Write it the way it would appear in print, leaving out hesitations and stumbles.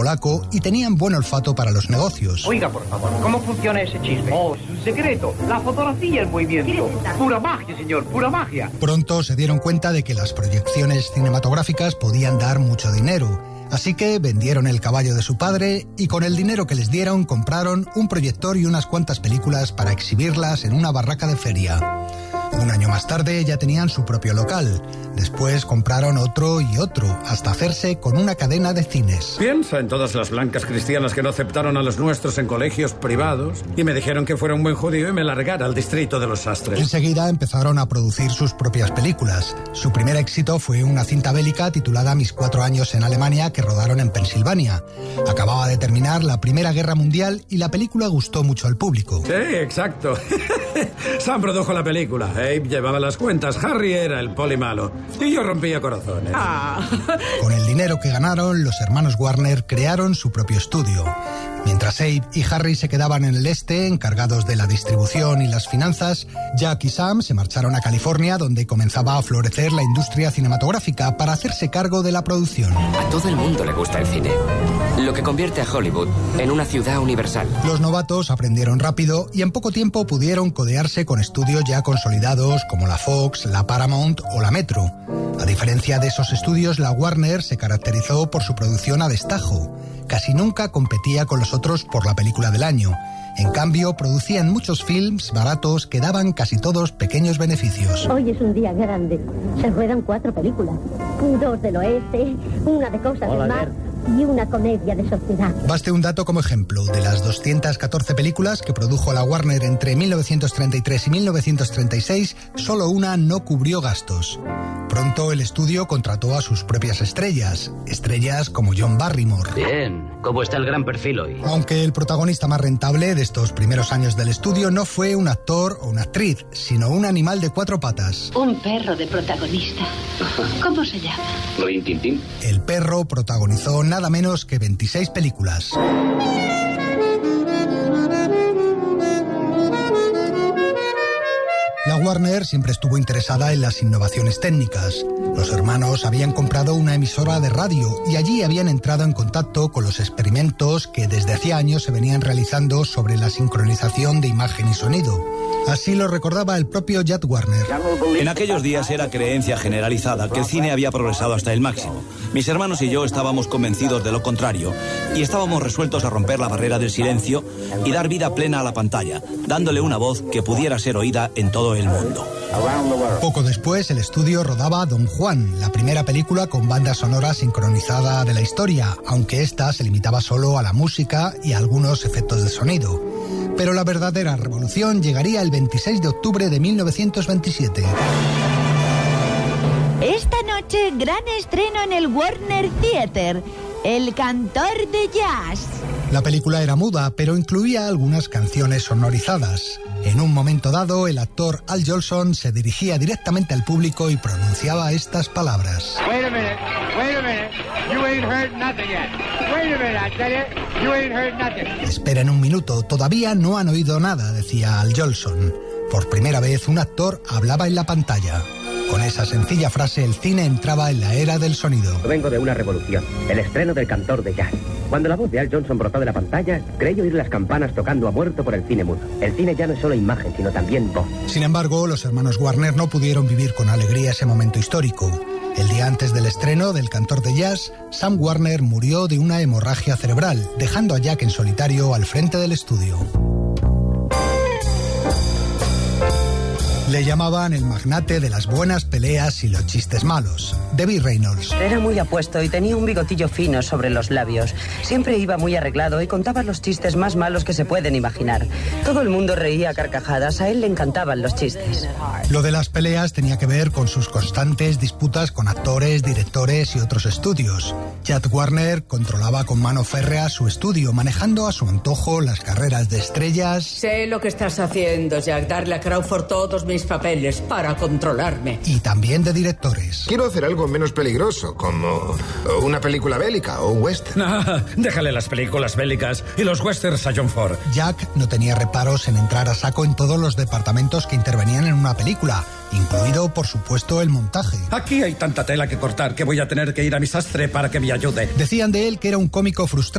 polaco y tenían buen olfato para los negocios. Oiga, por favor, ¿cómo funciona ese chisme? Oh, es un secreto. La fotografía es muy bien. Pura magia, señor, pura magia. Pronto se dieron cuenta de que las proyecciones cinematográficas podían dar mucho dinero. Así que vendieron el caballo de su padre y con el dinero que les dieron compraron un proyector y unas cuantas películas para exhibirlas en una barraca de feria. Un año más tarde ya tenían su propio local. Después compraron otro y otro, hasta hacerse con una cadena de cines. Piensa en todas las blancas cristianas que no aceptaron a los nuestros en colegios privados y me dijeron que fuera un buen judío y me largara al distrito de los sastres. Enseguida empezaron a producir sus propias películas. Su primer éxito fue una cinta bélica titulada Mis 4 años en Alemania, que rodaron en Pensilvania. Acababa de terminar la Primera Guerra Mundial y la película gustó mucho al público. Sí, exacto. Sam produjo la película. Abe llevaba las cuentas, Harry era el poli malo y yo rompía corazones. Con el dinero que ganaron, los hermanos Warner crearon su propio estudio. Mientras Abe y Harry se quedaban en el este, encargados de la distribución y las finanzas, Jack y Sam se marcharon a California, donde comenzaba a florecer la industria cinematográfica, para hacerse cargo de la producción. A todo el mundo le gusta el cine, lo que convierte a Hollywood en una ciudad universal. Los novatos aprendieron rápido y en poco tiempo pudieron codearse con estudios ya consolidados como la Fox, la Paramount o la Metro. A diferencia de esos estudios, la Warner se caracterizó por su producción a destajo. Casi nunca competía con los otros por la película del año. En cambio, producían muchos films baratos que daban casi todos pequeños beneficios. Hoy es un día grande. Se ruedan 4 películas. 2 del oeste, una de cosas del mar y una comedia de sociedad. Baste un dato como ejemplo. De las 214 películas que produjo la Warner entre 1933 y 1936, solo una no cubrió gastos. Pronto el estudio contrató a sus propias estrellas como John Barrymore. Bien, ¿cómo está el gran perfil hoy? Aunque el protagonista más rentable de estos primeros años del estudio no fue un actor o una actriz, sino un animal de 4 patas. Un perro de protagonista. ¿Cómo se llama? Rin Tin Tin. El perro protagonizó nada menos que 26 películas. La Warner siempre estuvo interesada en las innovaciones técnicas. Los hermanos habían comprado una emisora de radio y allí habían entrado en contacto con los experimentos que desde hacía años se venían realizando sobre la sincronización de imagen y sonido. Así lo recordaba el propio Jack Warner. En aquellos días era creencia generalizada que el cine había progresado hasta el máximo. Mis hermanos y yo estábamos convencidos de lo contrario y estábamos resueltos a romper la barrera del silencio y dar vida plena a la pantalla, dándole una voz que pudiera ser oída en todo el mundo. Poco después, el estudio rodaba Don Juan, la primera película con banda sonora sincronizada de la historia, aunque esta se limitaba solo a la música y a algunos efectos de sonido. Pero la verdadera revolución llegaría el 26 de octubre de 1927. Esta noche, gran estreno en el Warner Theater, El cantor de jazz. La película era muda, pero incluía algunas canciones sonorizadas. En un momento dado, el actor Al Jolson se dirigía directamente al público y pronunciaba estas palabras. Wait a minute, you ain't heard nothing yet. Wait a minute, I tell you ain't heard nothing. Esperen un minuto, todavía no han oído nada, decía Al Jolson. Por primera vez un actor hablaba en la pantalla. Con esa sencilla frase el cine entraba en la era del sonido. Vengo de una revolución, el estreno del cantor de jazz. Cuando la voz de Al Jolson brotó de la pantalla, creí oír las campanas tocando a muerto por el cine mudo. El cine ya no es solo imagen, sino también voz. Sin embargo, los hermanos Warner no pudieron vivir con alegría ese momento histórico. El día antes del estreno del cantor de jazz, Sam Warner murió de una hemorragia cerebral, dejando a Jack en solitario al frente del estudio. Le llamaban el magnate de las buenas peleas y los chistes malos, Debbie Reynolds. Era muy apuesto y tenía un bigotillo fino sobre los labios. Siempre iba muy arreglado y contaba los chistes más malos que se pueden imaginar. Todo el mundo reía a carcajadas, a él le encantaban los chistes. Lo de las peleas tenía que ver con sus constantes disputas con actores, directores y otros estudios. Jack Warner controlaba con mano férrea su estudio, manejando a su antojo las carreras de estrellas. Sé lo que estás haciendo, Jack, darle a Crawford todos mis papeles para controlarme. Y también de directores. Quiero hacer algo menos peligroso, como una película bélica o un western. Déjale las películas bélicas y los westerns a John Ford. Jack no tenía reparos en entrar a saco en todos los departamentos que intervenían en una película, incluido, por supuesto, el montaje. Aquí hay tanta tela que cortar que voy a tener que ir a mi sastre para que me ayude. Decían de él que era un cómico frustrado